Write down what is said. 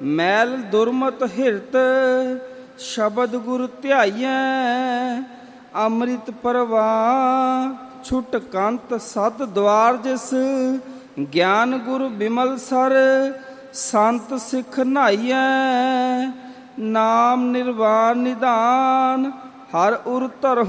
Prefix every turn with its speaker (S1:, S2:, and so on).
S1: ਮੈਲ ਦੁਰਮਤ ਹਿਰਤ ਸ਼ਬਦ ਗੁਰ ਧਿਆਈਐ। ਅੰਮ੍ਰਿਤ ਪ੍ਰਵਾਹ ਛੁਟ ਕੰਤ ਸਤ ਦਵਾਰ ਜਿਸ ਗਿਆਨ ਗੁਰ ਬਿਮਲ ਸਰ ਸੰਤ ਸਿੱਖ ਨਹਾਈਐ। ਨਾਮ ਨਿਰਵਾਣ ਨਿਧਾਨ ਹਰ ਉਰ ਧਰਹੁ